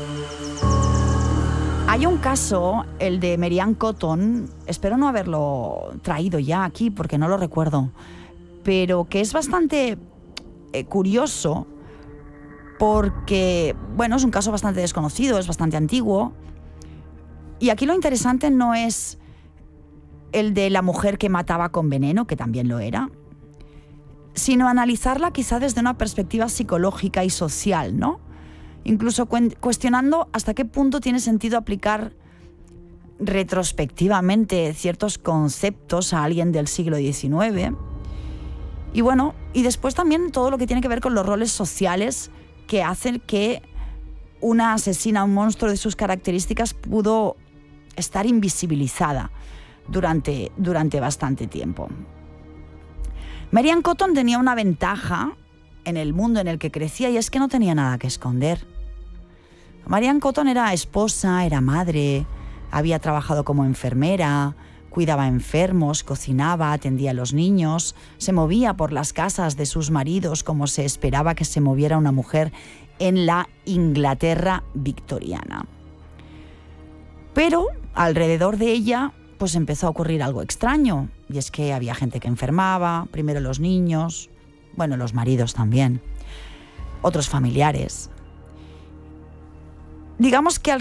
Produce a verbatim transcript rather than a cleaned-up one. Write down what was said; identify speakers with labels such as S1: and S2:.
S1: Hay un caso, el de Mary Ann Cotton, espero no haberlo traído ya aquí porque no lo recuerdo, pero que es bastante eh, curioso porque, bueno, es un caso bastante desconocido, es bastante antiguo. Y aquí lo interesante no es el de la mujer que mataba con veneno, que también lo era, sino analizarla quizá desde una perspectiva psicológica y social, ¿no? Incluso cuestionando hasta qué punto tiene sentido aplicar retrospectivamente ciertos conceptos a alguien del siglo diecinueve. Y bueno, y después también todo lo que tiene que ver con los roles sociales que hacen que una asesina, un monstruo de sus características, pudo estar invisibilizada durante, durante bastante tiempo. Mary Ann Cotton tenía una ventaja en el mundo en el que crecía, y es que no tenía nada que esconder. Mary Ann Cotton era esposa, era madre, había trabajado como enfermera, cuidaba enfermos, cocinaba, atendía a los niños, se movía por las casas de sus maridos como se esperaba que se moviera una mujer en la Inglaterra victoriana. Pero alrededor de ella pues empezó a ocurrir algo extraño, y es que había gente que enfermaba, primero los niños, bueno, los maridos también, otros familiares. Digamos que al